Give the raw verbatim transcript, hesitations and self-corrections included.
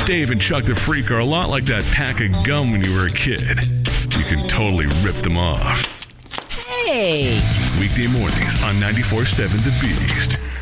Dave and Chuck the Freak are a lot like that pack of gum when you were a kid. You can totally rip them off. Hey! Weekday mornings on ninety-four point seven The Beast.